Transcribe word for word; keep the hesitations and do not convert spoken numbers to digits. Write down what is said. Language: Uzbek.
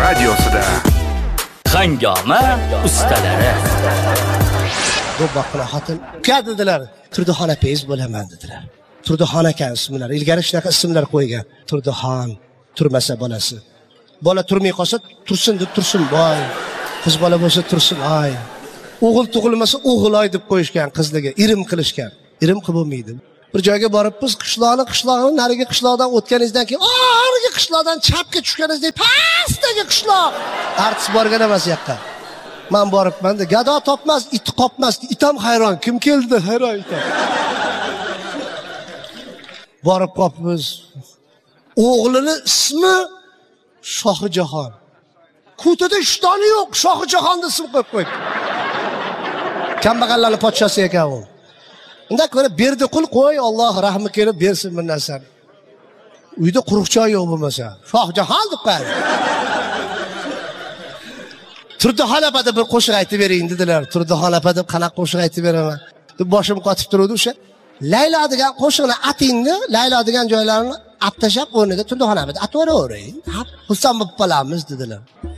radiosida Hangoma ustalari. Bu baqila xotin "Uka" dedilar. Turduxon apangiz bo'laman dedilar. Turduxon aka ismlari. Ilgari shunaqa ismlar qo'ygan. Turduxon, turmasa bolasi. Bola turmay qolsa, tursin deb tursin boy. Qiz bola bo'lsa tursin ay. O'g'il tug'ilmasa o'g'iloy deb qo'yishgan qizlarga, irim qilishgan. Irim qilib bo'lmaydi. Bir joyga borib biz qishloqni, qishloqni narigi qishloqdan o'tganingizdan keyin, "Narigi qishloqdan chapga tushganingizdek pastdagi qishloq." Artist borgan emas bu yoqqa. Men boribman-da, gado topmas, it qopmas. Itam hayron, kim keldi? Hayron ekan. Borib qopmiz. O'g'lini ismi Shohijahon. Ko'tada ishtoni yo'q, Shohijahon deb ism qo'yib qo'ydi. Kambag'allarning podshosi ekan u. Unda ko'ra berdi qul qo'y, Alloh rahmi kelib bersin bir narsani. Uyda quruqchoy yo'q bo'lmasa, Shohijahon deb qo'ydi. Turduxon apa deb bir qo'shiq aytib bering dedilar. Turduxon apa deb qanaqa qo'shiq aytib beraman? Deb boshim qotib turdi o'sha. Laylo degan qo'shiqni atingni, Laylo degan joylarni attashab o'rniga Turduxon apa deb atavering. Ha, xursand bo'lib qolamiz dedilar.